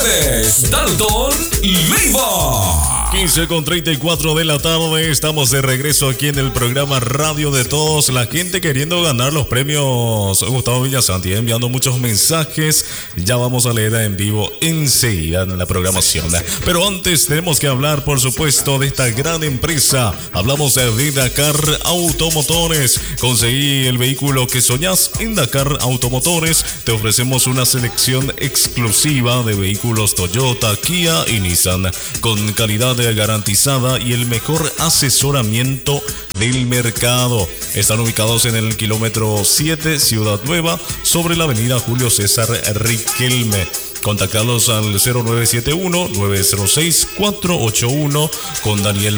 ustedes, Dalton Leiva. 15:34 de la tarde, estamos de regreso aquí en el programa Radio de Todos. La gente queriendo ganar los premios Gustavo Villasanti, enviando muchos mensajes. Ya vamos a leer en vivo enseguida en la programación. Pero antes tenemos que hablar, por supuesto, de esta gran empresa. Hablamos de Dakar Automotores. Conseguí el vehículo que soñás en Dakar Automotores. Te ofrecemos una selección exclusiva de vehículos Toyota, Kia y Nissan con calidad garantizada y el mejor asesoramiento del mercado. Están ubicados en el kilómetro 7, Ciudad Nueva, sobre la avenida Julio César Riquelme. Contactarlos al 0971-906-481 con Daniel